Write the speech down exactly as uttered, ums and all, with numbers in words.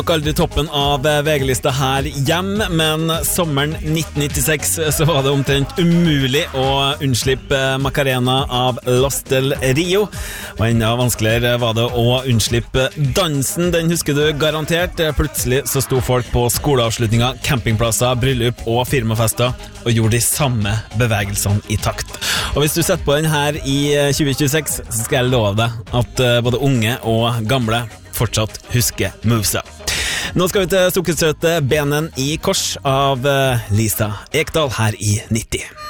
nok aldri toppen av V G-lista her hjem, men sommeren nitten nittiseks så var det omtrent umulig å unnslippe Macarena av Los del Rio, og enda vanskeligere var det å unnslippe dansen. Den husker du garantert. Plutselig så sto folk på skoleavslutninger, campingplasser, bryllup og firmafester og gjorde de samme bevegelsene i takt. Og hvis du setter på den her i tjue tjueseks, så skal jeg love deg at både unge og gamle fortsatt husker movesa. Nå skal vi til sukkersøte Benen i kors av Lisa Ekdal her i nitti.